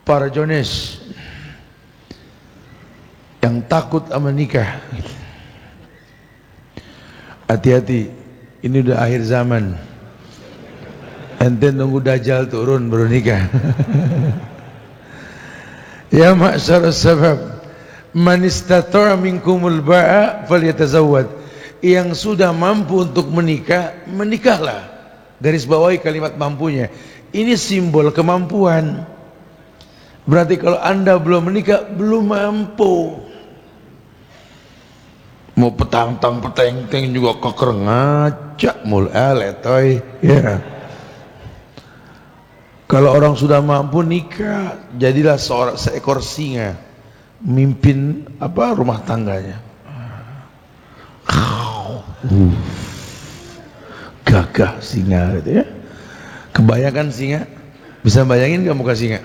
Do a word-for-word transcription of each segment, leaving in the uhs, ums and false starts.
para Jones yang takut sama nikah, hati-hati, ini udah akhir zaman. Ente nunggu Dajjal turun baru nikah. Ya ma'syarus sabab, man istata'a minkumul ba'a falyatazawwad. Yang sudah mampu untuk menikah, menikahlah. Garis bawahi kalimat mampunya. Ini simbol kemampuan. Berarti kalau Anda belum menikah, belum mampu. Mau petang-tang peteng-teng juga keker ngacak mul aletoy. Ya. Kalau orang sudah mampu nikah, jadilah seorang seekor singa, mimpin apa rumah tangganya. Uh, gagah singa gitu ya. Kebayangkan singa? Bisa bayangin gak muka singa?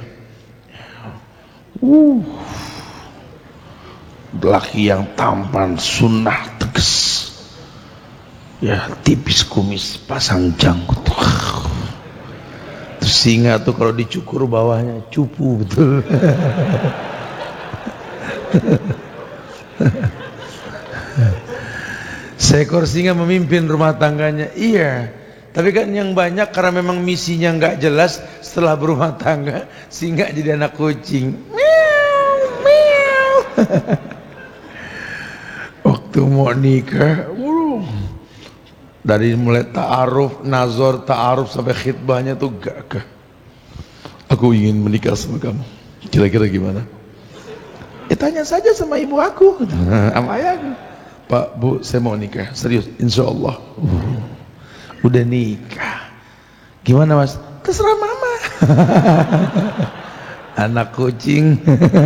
Uh, laki yang tampan, sunnah, tegas, ya tipis kumis, pasang janggut. Terus singa tuh kalau dicukur bawahnya cupu betul. Seekor singa memimpin rumah tangganya, iya. Tapi kan yang banyak karena memang misinya nggak jelas, setelah berumah tangga singa jadi anak kucing. Meow, meow. Waktu mau nikah, dari mulai ta'aruf, nazar, ta'aruf sampai khitbahnya tuh gagah. Aku ingin menikah sama kamu. Kira-kira gimana? Ya tanya saja sama ibu aku, sama ayahku. Pak, Bu, saya mau nikah. Serius, insya Allah. Uh, udah nikah. Gimana mas? Terserah mama. Anak kucing.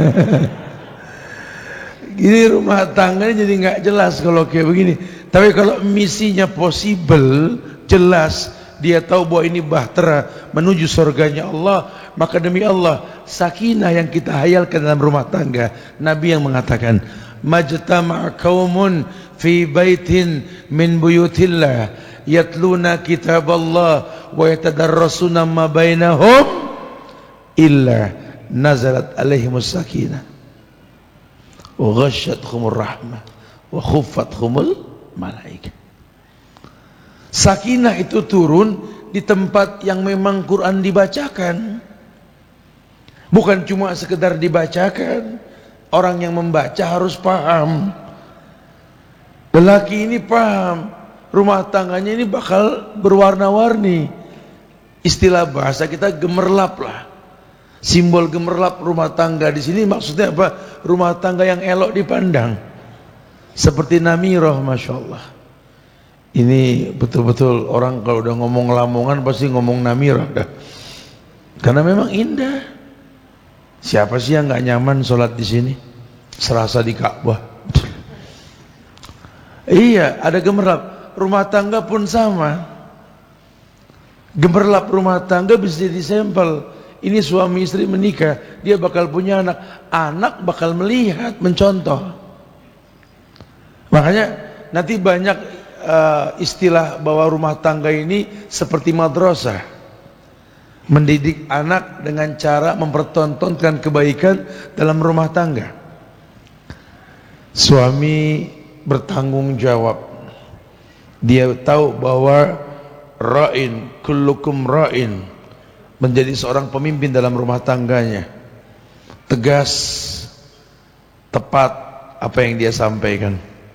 Gini rumah tangganya jadi nggak jelas kalau kayak begini. Tapi kalau misinya possible, jelas, dia tahu bahwa ini bahtera menuju surganya Allah, maka demi Allah, sakinah yang kita hayalkan dalam rumah tangga. Nabi yang mengatakan, majtama'a qaumun fi baitin min buyutillah yatluna kitaballah wa yatadarrasuna ma bainahum illa nazalat alaihimus sakinah wa ghasyatuhumur rahmah wa khuffathumul malaikah. Sakinah itu turun di tempat yang memang Quran dibacakan, bukan cuma sekedar dibacakan. Orang yang membaca harus paham. Lelaki ini paham, rumah tangganya ini bakal berwarna-warni. Istilah bahasa kita gemerlap lah. Simbol gemerlap rumah tangga di sini maksudnya apa? Rumah tangga yang elok dipandang. Seperti Namirah, masya Allah. Ini betul-betul orang kalau udah ngomong Lamongan pasti ngomong Namirah dah. Karena memang indah. Siapa sih yang nggak nyaman sholat di sini? Serasa di Ka'bah. Iya, ada gemerlap. Rumah tangga pun sama. Gemerlap rumah tangga bisa jadi sampel. Ini suami istri menikah, dia bakal punya anak. Anak bakal melihat, mencontoh. Makanya nanti banyak uh, istilah bahwa rumah tangga ini seperti madrasah. Mendidik anak dengan cara mempertontonkan kebaikan dalam rumah tangga. Suami bertanggung jawab. Dia tahu bahwa ra'in, kullukum ra'in, menjadi seorang pemimpin dalam rumah tangganya. Tegas, tepat apa yang dia sampaikan.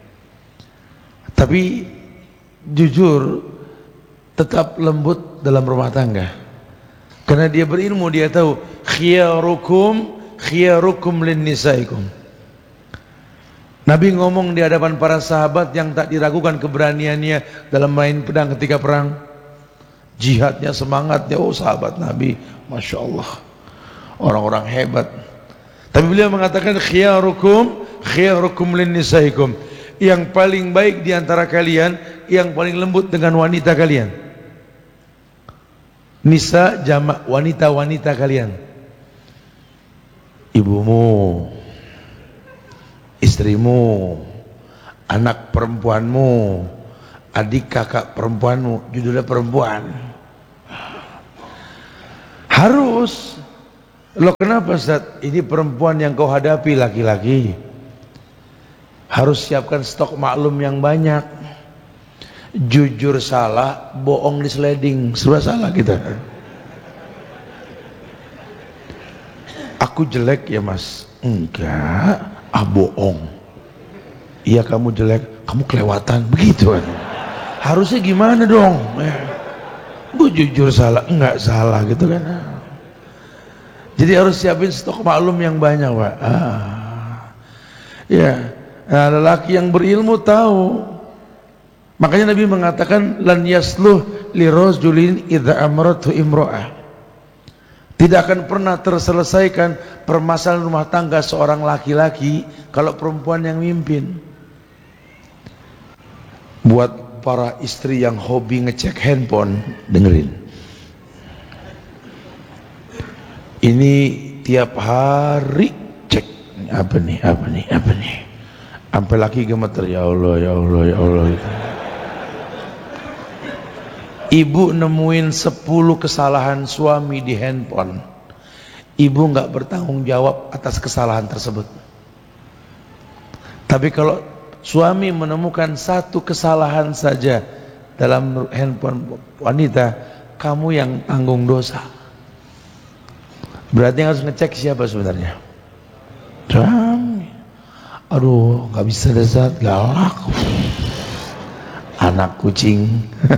Tapi jujur, tetap lembut dalam rumah tangga. Karena dia berilmu, dia tahu khiyarukum khiyarukum lin nisaikum. Nabi ngomong di hadapan para sahabat yang tak diragukan keberaniannya dalam main pedang ketika perang. Jihadnya, semangatnya, oh sahabat Nabi, masya Allah, orang-orang hebat. Tapi beliau mengatakan khiyarukum khiyarukum lin nisaikum. Yang paling baik di antara kalian, yang paling lembut dengan wanita kalian. Nisa jamak wanita-wanita kalian. Ibumu, istrimu, anak perempuanmu, adik kakak perempuanmu, judulnya perempuan. Harus Loh kenapa Ustaz? Ini perempuan yang kau hadapi laki-laki, harus siapkan stok maklum yang banyak. Jujur salah, bohong di sliding, serba salah kita. Aku jelek ya mas? Enggak, ah bohong. Iya kamu jelek, kamu kelewatan, begitu kan? Harusnya gimana dong? Bu jujur salah, enggak salah gitu kan? Jadi harus siapin stok maklum yang banyak, Pak. Ah. Ya, nah, lelaki yang berilmu tahu. Makanya Nabi mengatakan lan yasluh li rajulin idza amratu imra'ah. Tidak akan pernah terselesaikan permasalahan rumah tangga seorang laki-laki kalau perempuan yang mimpin. Buat para istri yang hobi ngecek handphone, dengerin. Ini tiap hari cek apa nih, apa nih, apa nih. Sampai laki gemeter, ya Allah, ya Allah, ya Allah. Ibu nemuin sepuluh kesalahan suami di handphone. Ibu nggak bertanggung jawab atas kesalahan tersebut. Tapi kalau suami menemukan satu kesalahan saja dalam handphone wanita, kamu yang tanggung dosa. Berarti yang harus ngecek siapa sebenarnya? Suami. Aduh, nggak bisa dasar, galak. Anak kucing.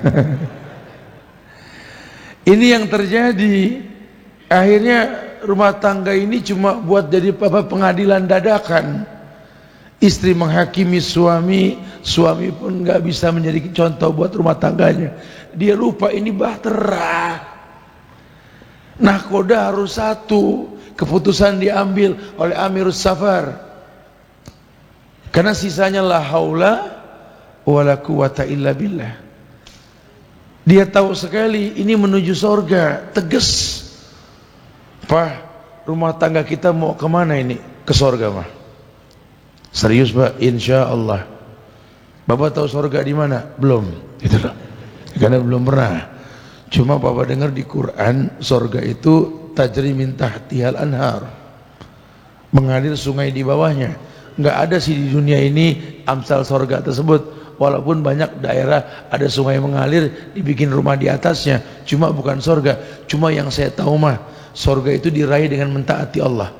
Ini yang terjadi. Akhirnya rumah tangga ini cuma buat jadi apa pengadilan dadakan. Istri menghakimi suami, suami pun nggak bisa menjadi contoh buat rumah tangganya. Dia lupa ini bahtera. Nahkoda harus satu, keputusan diambil oleh Amirus Safar. Karena sisanya la haula wala quwata illa billah. Dia tahu sekali ini menuju sorga, tegas. Pak, rumah tangga kita mau kemana ini? Ke sorga mah. Serius Pak, insya Allah. Bapak tahu sorga di mana? Belum. Itu loh. Karena belum pernah. Cuma Bapak dengar di Quran, sorga itu tajri min tahtihal anhar, mengalir sungai di bawahnya. Nggak ada sih di dunia ini amsal sorga tersebut. Walaupun banyak daerah ada sungai mengalir, dibikin rumah di atasnya. Cuma bukan sorga. Cuma yang saya tahu mah, sorga itu diraih dengan mentaati Allah.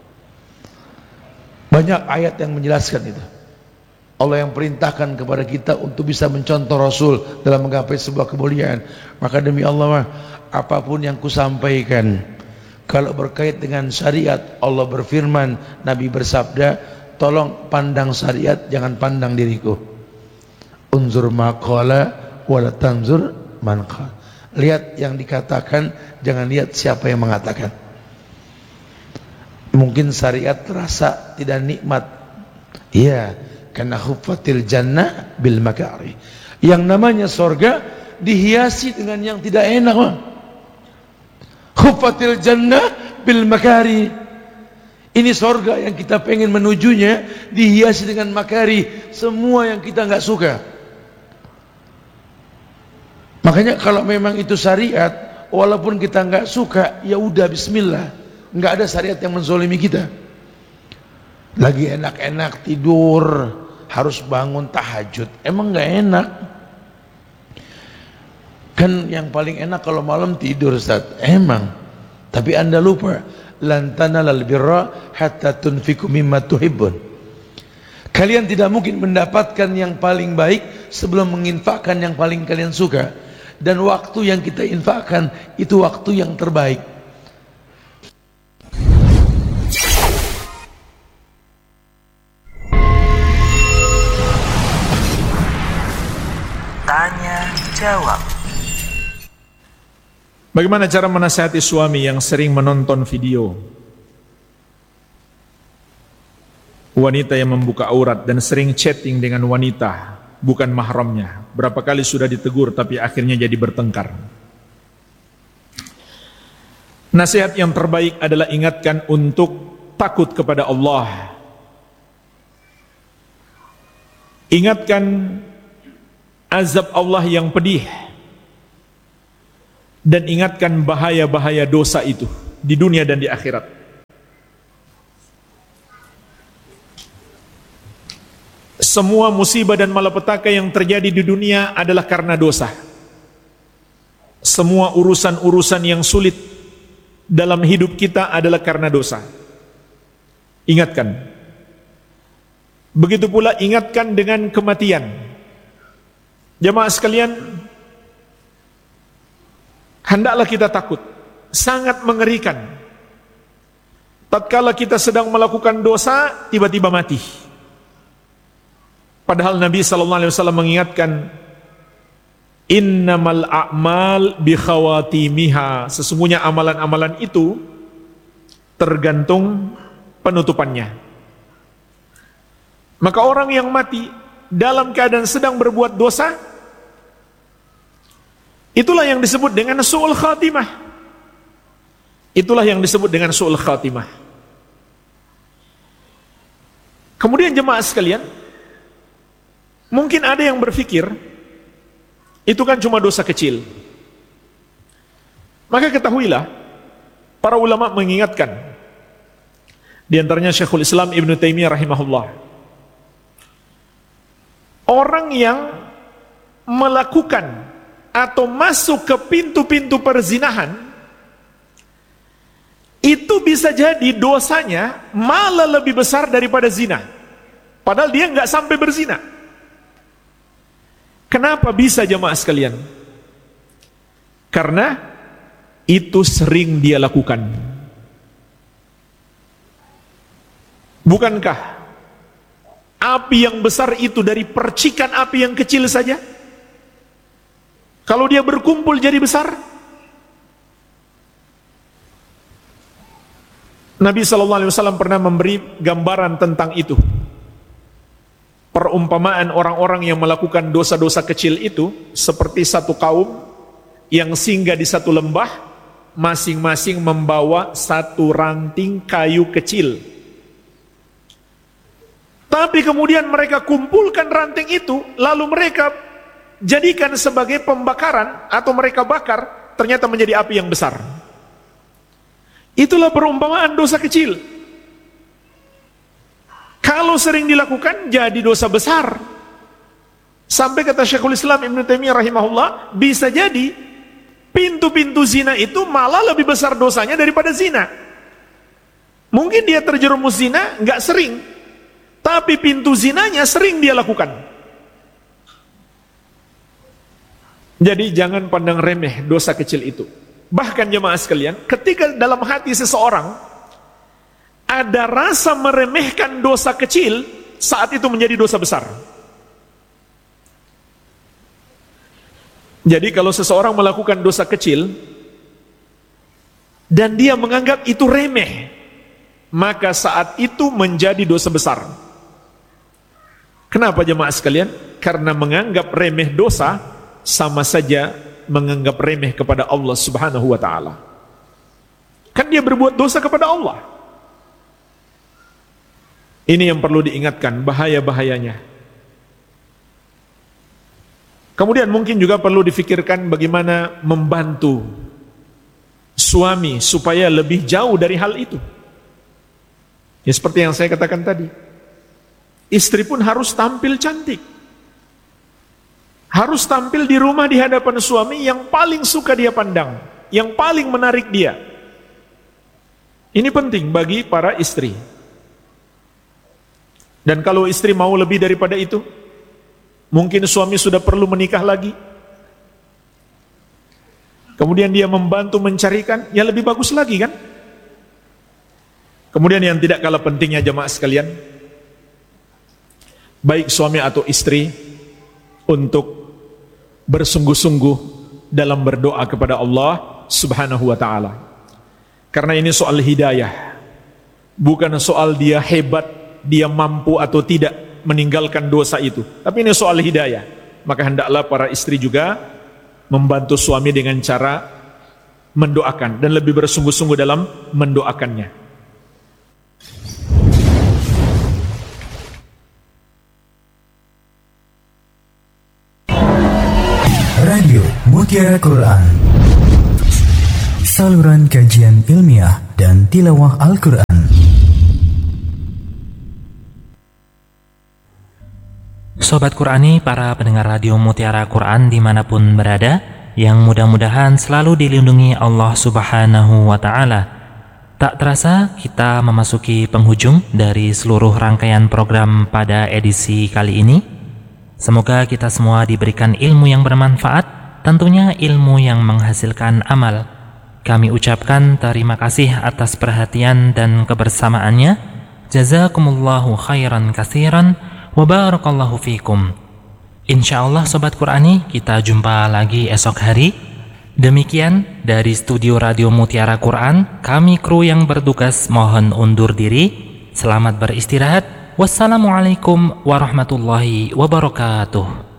Banyak ayat yang menjelaskan itu. Allah yang perintahkan kepada kita untuk bisa mencontoh Rasul dalam menggapai sebuah kemuliaan. Maka demi Allah mah, apapun yang kusampaikan, kalau berkait dengan syariat, Allah berfirman, Nabi bersabda, tolong pandang syariat, jangan pandang diriku. Unzur maqala wala tanzur man qala. Lihat yang dikatakan, jangan lihat siapa yang mengatakan. Mungkin syariat terasa tidak nikmat. Iya, karena huffatil jannah bil makari. Yang namanya sorga dihiasi dengan yang tidak enak. Huffatil jannah bil makari. Ini sorga yang kita pengen menujunya dihiasi dengan makari, semua yang kita nggak suka. Makanya kalau memang itu syariat, walaupun kita nggak suka, ya udah bismillah. Nggak ada syariat yang menzolimi kita. Lagi enak-enak tidur, harus bangun tahajud, emang nggak enak? Kan yang paling enak kalau malam tidur Ustaz, emang. Tapi anda lupa, lan tanalal birra hatta tunfiqu mimma tuhibbun. Kalian tidak mungkin mendapatkan yang paling baik sebelum menginfakkan yang paling kalian suka. Dan waktu yang kita infakkan itu waktu yang terbaik. Tanya jawab. Bagaimana cara menasihati suami yang sering menonton video wanita yang membuka aurat dan sering chatting dengan wanita bukan mahramnya? Berapa kali sudah ditegur tapi akhirnya jadi bertengkar. Nasihat yang terbaik adalah ingatkan untuk takut kepada Allah. Ingatkan azab Allah yang pedih. Dan ingatkan bahaya-bahaya dosa itu di dunia dan di akhirat. semua musibah dan malapetaka yang terjadi di dunia adalah karena dosa. Semua urusan-urusan yang sulit dalam hidup kita adalah karena dosa. Ingatkan. Begitu pula ingatkan dengan kematian. Jemaah sekalian, hendaklah kita takut. Sangat mengerikan tatkala kita sedang melakukan dosa tiba-tiba mati. Padahal Nabi sallallahu alaihi wasallam mengingatkan, innamal a'mal bi khawatimiha, sesungguhnya amalan-amalan itu tergantung penutupannya. Maka orang yang mati dalam keadaan sedang berbuat dosa, itulah yang disebut dengan su'ul khatimah. Itulah yang disebut dengan su'ul khatimah. Kemudian jemaah sekalian, mungkin ada yang berpikir itu kan cuma dosa kecil. Maka ketahuilah, para ulama mengingatkan, di antaranya Syekhul Islam Ibnu Taimiyah rahimahullah, orang yang melakukan atau masuk ke pintu-pintu perzinahan, itu bisa jadi dosanya malah lebih besar daripada zina. Padahal dia nggak sampai berzina. Kenapa bisa jemaah sekalian? Karena itu sering dia lakukan. Bukankah api yang besar itu dari percikan api yang kecil saja? Kalau dia berkumpul jadi besar. Nabi sallallahu alaihi wasallam pernah memberi gambaran tentang itu. Perumpamaan orang-orang yang melakukan dosa-dosa kecil itu seperti satu kaum yang singgah di satu lembah, masing-masing membawa satu ranting kayu kecil. Tapi kemudian mereka kumpulkan ranting itu, lalu mereka jadikan sebagai pembakaran atau mereka bakar, ternyata menjadi api yang besar. Itulah perumpamaan dosa kecil. Kalau sering dilakukan jadi dosa besar. Sampai kata Syekhul Islam Ibnu Taimiyah rahimahullah, bisa jadi pintu-pintu zina itu malah lebih besar dosanya daripada zina. Mungkin dia terjerumus zina nggak sering, tapi pintu zinanya sering dia lakukan. Jadi jangan pandang remeh dosa kecil itu. Bahkan jemaah sekalian, ketika dalam hati seseorang ada rasa meremehkan dosa kecil, saat itu menjadi dosa besar. Jadi kalau seseorang melakukan dosa kecil dan dia menganggap itu remeh, maka saat itu menjadi dosa besar. Kenapa jemaah sekalian? Karena menganggap remeh dosa sama saja menganggap remeh kepada Allah Subhanahu wa ta'ala. Kan dia berbuat dosa kepada Allah. Ini yang perlu diingatkan, bahaya-bahayanya. Kemudian mungkin juga perlu difikirkan bagaimana membantu suami supaya lebih jauh dari hal itu. Ya seperti yang saya katakan tadi, istri pun harus tampil cantik. Harus tampil di rumah di hadapan suami yang paling suka dia pandang, yang paling menarik dia. Ini penting bagi para istri. Dan kalau istri mau lebih daripada itu, mungkin suami sudah perlu menikah lagi. Kemudian dia membantu mencarikan, ya lebih bagus lagi kan? Kemudian yang tidak kalah pentingnya jemaah sekalian, baik suami atau istri untuk bersungguh-sungguh dalam berdoa kepada Allah Subhanahu wa ta'ala. Karena ini soal hidayah, bukan soal dia hebat, dia mampu atau tidak meninggalkan dosa itu, tapi ini soal hidayah. Maka hendaklah para istri juga membantu suami dengan cara mendoakan dan lebih bersungguh-sungguh dalam mendoakannya. Radio Mutiara Quran, saluran kajian ilmiah dan tilawah Al-Quran. Sobat Qurani, para pendengar radio Mutiara Quran dimanapun berada, yang mudah-mudahan selalu dilindungi Allah Subhanahu wa Ta'ala. Tak terasa kita memasuki penghujung dari seluruh rangkaian program pada edisi kali ini. Semoga kita semua diberikan ilmu yang bermanfaat, tentunya ilmu yang menghasilkan amal. Kami ucapkan terima kasih atas perhatian dan kebersamaannya. Jazakumullahu khairan katsiran wa barakallahu fikum. Insyaallah Sobat Qurani, kita jumpa lagi esok hari. Demikian dari studio Radio Mutiara Quran, kami kru yang bertugas mohon undur diri. Selamat beristirahat. Wassalamualaikum warahmatullahi wabarakatuh.